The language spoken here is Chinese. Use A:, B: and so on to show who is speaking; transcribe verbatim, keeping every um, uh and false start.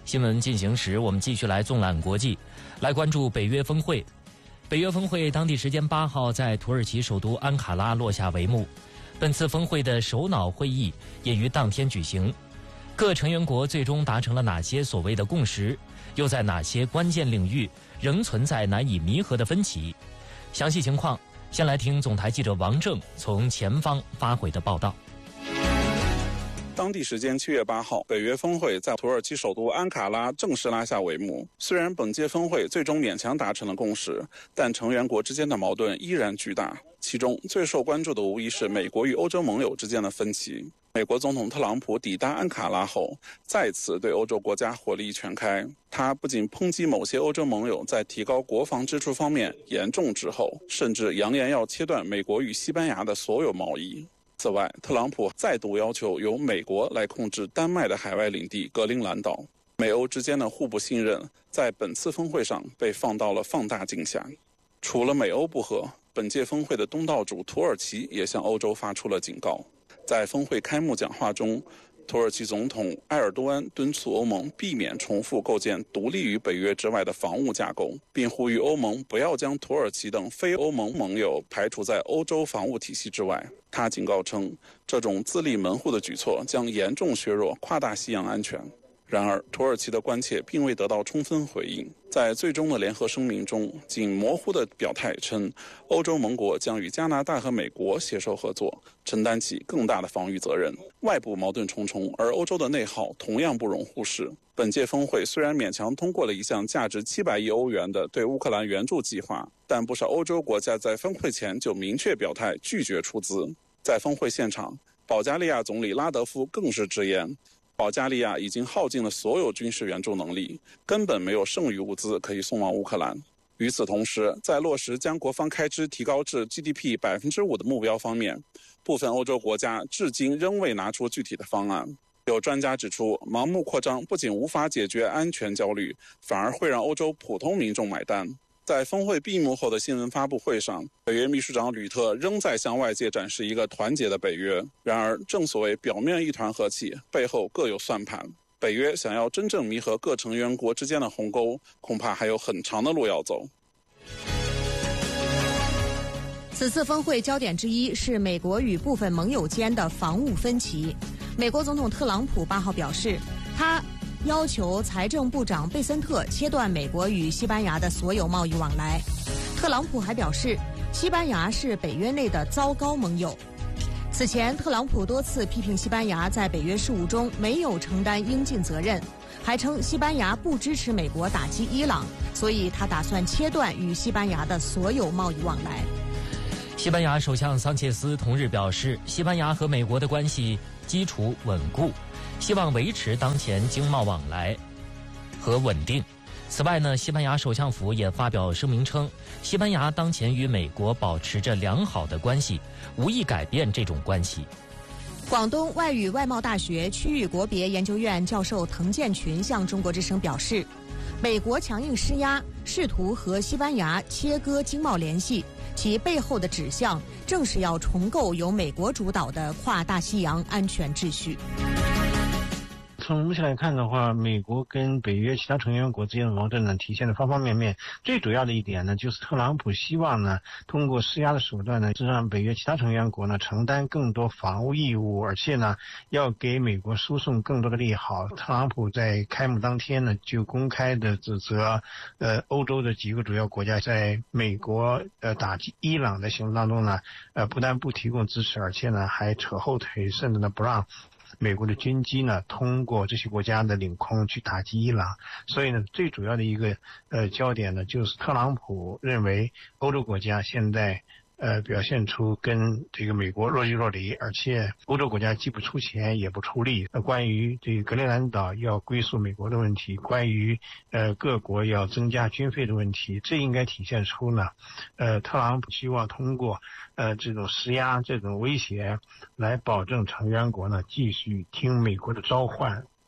A: 新闻进行时，我们继续来纵览国际，来关注北约峰会。北约峰会当地时间八号在土耳其首都安卡拉落下帷幕。本次峰会的首脑会议也于当天举行。各成员国最终达成了哪些所谓的共识？又在哪些关键领域仍存在难以弥合的分歧？详细情况，先来听总台记者王正从前方发回的报道。
B: 当地时间七月八号，北约峰会在土耳其首都安卡拉正式拉下帷幕。虽然本届峰会最终勉强达成了共识，但成员国之间的矛盾依然巨大。其中最受关注的无疑是美国与欧洲盟友之间的分歧。美国总统特朗普抵达安卡拉后，再次对欧洲国家火力全开。他不仅抨击某些欧洲盟友在提高国防支出方面严重滞后，甚至扬言要切断美国与西班牙的所有贸易。此外，特朗普再度要求由美国来控制丹麦的海外领地格陵兰岛。美欧之间的互不信任在本次峰会上被放到了放大镜下。除了美欧不和，本届峰会的东道主土耳其也向欧洲发出了警告。在峰会开幕讲话中，土耳其总统埃尔多安敦促欧盟避免重复构建独立于北约之外的防务架构，并呼吁欧盟不要将土耳其等非欧盟盟友排除在欧洲防务体系之外。他警告称，这种自立门户的举措将严重削弱跨大西洋安全。然而，土耳其的关切并未得到充分回应。在最终的联合声明中，仅模糊的表态称，欧洲盟国将与加拿大和美国携手合作，承担起更大的防御责任。外部矛盾重重，而欧洲的内耗同样不容忽视。本届峰会虽然勉强通过了一项价值七百亿欧元的对乌克兰援助计划，但不少欧洲国家在峰会前就明确表态拒绝出资。在峰会现场，保加利亚总理拉德夫更是直言，保加利亚已经耗尽了所有军事援助能力，根本没有剩余物资可以送往乌克兰。与此同时，在落实将国防开支提高至 G D P 百分之五 的目标方面，部分欧洲国家至今仍未拿出具体的方案。有专家指出，盲目扩张不仅无法解决安全焦虑，反而会让欧洲普通民众买单。在峰会闭幕后的新闻发布会上，北约秘书长吕特仍在向外界展示一个团结的北约。然而，正所谓表面一团和气，背后各有算盘。北约想要真正弥合各成员国之间的鸿沟，恐怕还有很长的路要走。
C: 此次峰会焦点之一是美国与部分盟友间的防务分歧。美国总统特朗普八号表示，他要求财政部长贝森特切断美国与西班牙的所有贸易往来。特朗普还表示，西班牙是北约内的糟糕盟友。此前，特朗普多次批评西班牙在北约事务中没有承担应尽责任，还称西班牙不支持美国打击伊朗，所以他打算切断与西班牙的所有贸易往来。
A: 西班牙首相桑切斯同日表示，西班牙和美国的关系基础稳固，希望维持当前经贸往来和稳定。此外呢，西班牙首相府也发表声明称，西班牙当前与美国保持着良好的关系，无意改变这种关系。
C: 广东外语外贸大学区域国别研究院教授滕建群向中国之声表示，美国强硬施压，试图和西班牙切割经贸联系，其背后的指向正是要重构由美国主导的跨大西洋安全秩序。
D: 从目前来看的话，美国跟北约其他成员国之间的矛盾呢，体现的方方面面。最主要的一点呢，就是特朗普希望呢，通过施压的手段呢，让北约其他成员国呢承担更多防务义务，而且呢，要给美国输送更多的利好。特朗普在开幕当天呢，就公开的指责，呃，欧洲的几个主要国家在美国呃打击伊朗的行动当中呢，呃，不但不提供支持，而且呢，还扯后腿，甚至呢不让美国的军机呢通过这些国家的领空去打击伊朗。所以呢，最主要的一个呃焦点呢，就是特朗普认为欧洲国家现在呃表现出跟这个美国若即若离，而且欧洲国家既不出钱也不出力。呃、关于这个格陵兰岛要归属美国的问题，关于呃各国要增加军费的问题，这应该体现出呢，呃特朗普希望通过呃这种施压、这种威胁来保证成员国呢继续听美国的召唤，